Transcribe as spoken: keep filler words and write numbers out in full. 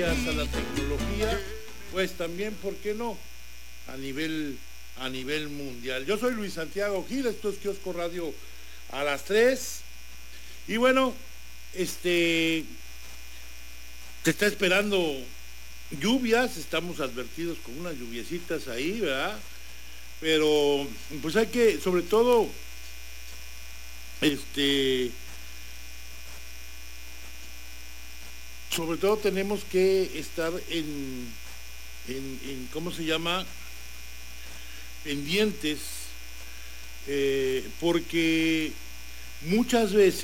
a la tecnología, pues también, ¿por qué no? A nivel, a nivel mundial. Yo soy Luis Santiago Gil, esto es Kiosco Radio a las tres. Y bueno, este, se está esperando lluvias, estamos advertidos con unas lluviecitas ahí, ¿verdad? Pero, pues hay que, sobre todo, este... sobre todo tenemos que estar en, en, en ¿cómo se llama? Pendientes, eh, porque muchas veces